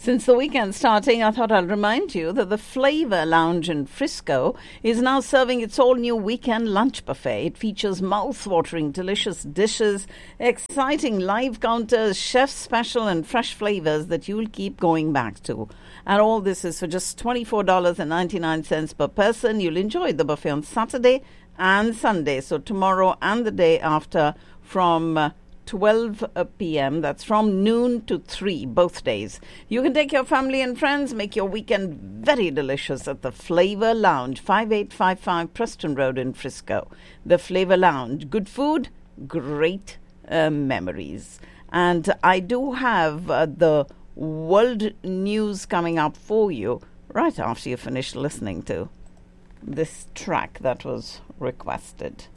Since the weekend starting, I thought I'll remind you that the Flavor Lounge in Frisco is now serving its all-new weekend lunch buffet. It features mouth-watering, delicious dishes, exciting live counters, chef's special and fresh flavors that you'll keep going back to. And all this is for just $24.99 per person. You'll enjoy the buffet on Saturday and Sunday, so tomorrow and the day after from 12 p.m. That's from noon to 3, both days. You can take your family and friends, make your weekend very delicious at the Flavor Lounge, 5855 Preston Road in Frisco. The Flavor Lounge. Good food, great memories. And I do have the world news coming up for you right after you finish listening to this track that was requested.